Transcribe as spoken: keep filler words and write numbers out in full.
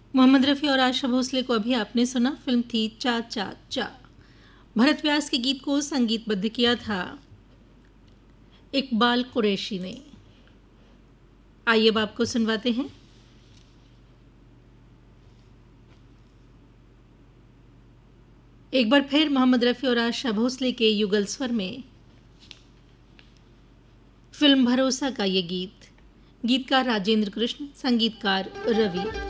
मोहम्मद रफ़ी और आशा भोसले को अभी आपने सुना। फिल्म थी चा चा चा। भरत व्यास के गीत को संगीतबद्ध किया था इकबाल कुरैशी ने। आइए अब आपको सुनवाते हैं एक बार फिर मोहम्मद रफ़ी और आशा भोसले के युगल स्वर में फिल्म भरोसा का ये गीत। गीतकार राजेंद्र कृष्ण, संगीतकार रवि।